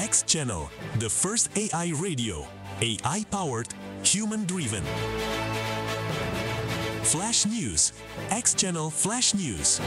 X Channel, the first AI radio, AI-powered, human-driven. Flash News, X Channel Flash News.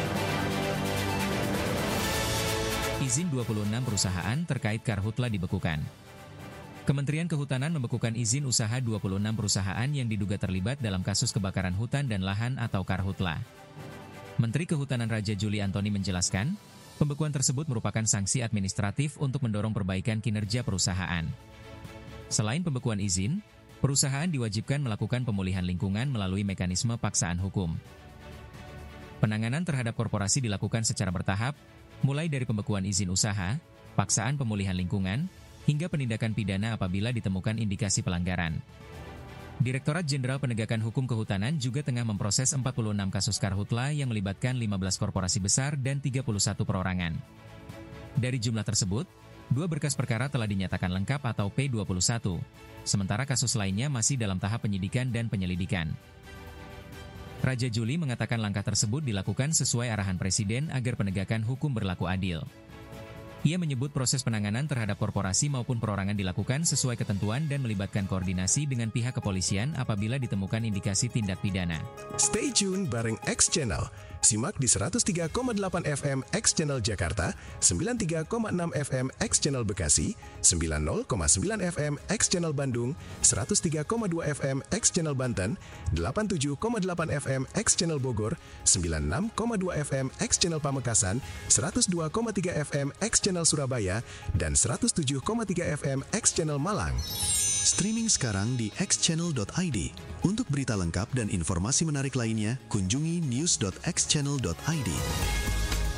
Izin 26 perusahaan terkait karhutla dibekukan. Kementerian Kehutanan membekukan izin usaha 26 perusahaan yang diduga terlibat dalam kasus kebakaran hutan dan lahan atau karhutla. Menteri Kehutanan Raja Juli Antoni menjelaskan, pembekuan tersebut merupakan sanksi administratif untuk mendorong perbaikan kinerja perusahaan. Selain pembekuan izin, perusahaan diwajibkan melakukan pemulihan lingkungan melalui mekanisme paksaan hukum. Penanganan terhadap korporasi dilakukan secara bertahap, mulai dari pembekuan izin usaha, paksaan pemulihan lingkungan, hingga penindakan pidana apabila ditemukan indikasi pelanggaran. Direktorat Jenderal Penegakan Hukum Kehutanan juga tengah memproses 46 kasus karhutla yang melibatkan 15 korporasi besar dan 31 perorangan. Dari jumlah tersebut, 2 berkas perkara telah dinyatakan lengkap atau P21, sementara kasus lainnya masih dalam tahap penyidikan dan penyelidikan. Raja Juli mengatakan langkah tersebut dilakukan sesuai arahan Presiden agar penegakan hukum berlaku adil. Ia menyebut proses penanganan terhadap korporasi maupun perorangan dilakukan sesuai ketentuan dan melibatkan koordinasi dengan pihak kepolisian apabila ditemukan indikasi tindak pidana. Stay tune bareng X Channel. Simak di 103,8 FM X Channel Jakarta, 93,6 FM X Channel Bekasi, 90,9 FM X Channel Bandung, 103,2 FM X Channel Banten, 87,8 FM X Channel Bogor, 96,2 FM X Channel Pamekasan, 102,3 FM X Channel Surabaya, dan 107,3 FM X Channel Malang. Streaming sekarang di xchannel.id. Untuk berita lengkap dan informasi menarik lainnya, kunjungi news.xchannel.id.